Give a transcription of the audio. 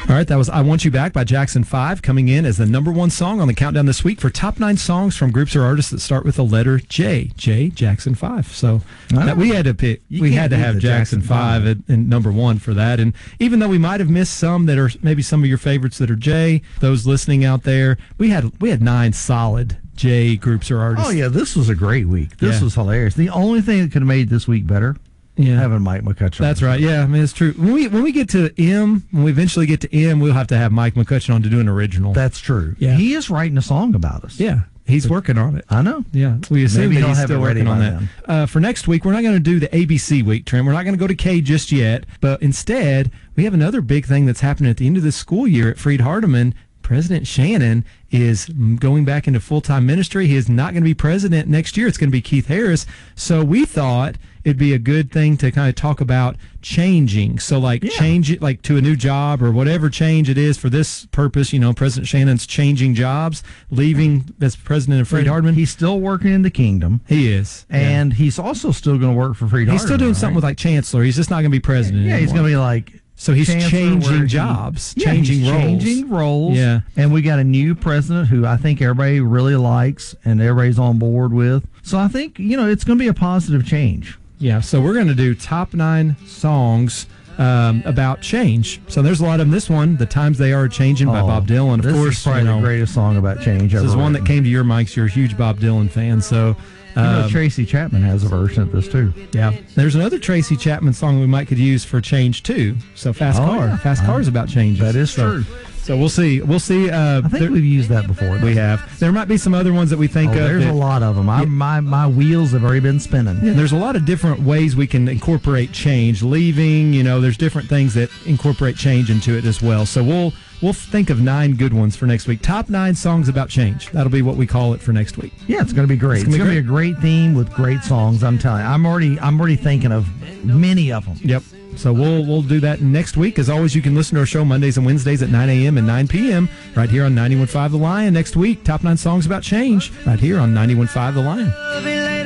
All right, that was I Want You Back by Jackson 5, coming in as the number one song on the countdown this week for top 9 songs from groups or artists that start with the letter J. Jackson 5. So we had to pick. We had to have Jackson 5 in number one for that. And even though we might have missed some that are maybe some of your favorites that are J, those listening out there, we had 9 solid J groups or artists. Oh, yeah, this was a great week. This was hilarious. The only thing that could have made this week better, having Mike McCutcheon. That's right. Yeah, I mean, it's true. When we get to M, when we eventually get to M, we'll have to have Mike McCutcheon on to do an original. That's true. Yeah. He is writing a song about us. Yeah. He's working on it. I know. Yeah. We assume Maybe that he'll he's have still it ready working on by that. For next week, we're not going to do the ABC week, Trent. We're not going to go to K just yet. But instead, we have another big thing that's happening at the end of this school year at Freed-Hardeman. President Shannon is going back into full-time ministry. He is not going to be president next year. It's going to be Keith Harris. So we thought it'd be a good thing to kind of talk about changing. So change it like to a new job or whatever change it is for this purpose. You know, President Shannon's changing jobs, leaving as president of Freed-Hardeman. He's still working in the kingdom. He is. And he's also still going to work for Freed-Hardeman. He's still doing something with like chancellor. He's just not going to be president anymore. He's going to be like... So he's changing jobs, changing roles. Changing roles. Yeah. And we got a new president who I think everybody really likes and everybody's on board with. So I think, it's going to be a positive change. Yeah, so we're going to do top 9 songs about change. So there's a lot of them. This one, The Times They Are Changing by Bob Dylan. Of course, this is probably the greatest song about change ever. This is one that came to your mics. You're a huge Bob Dylan fan, so... Tracy Chapman has a version of this, too. Yeah. There's another Tracy Chapman song we might could use for change, too. So Fast Car. Yeah. Fast Car is about changes. That is true. So we'll see. I think we've used that before. We have. There might be some other ones that we think of. There's a lot of them. My wheels have already been spinning. Yeah, there's a lot of different ways we can incorporate change. Leaving, there's different things that incorporate change into it as well. So we'll think of 9 good ones for next week. Top 9 songs about change. That'll be what we call it for next week. Yeah, it's going to be great. It's going to be a great theme with great songs. I'm telling you. I'm already thinking of many of them. Yep. So we'll do that next week. As always, you can listen to our show Mondays and Wednesdays at 9 a.m. and 9 p.m. right here on 91.5 The Lion. Next week, top 9 songs about change right here on 91.5 The Lion.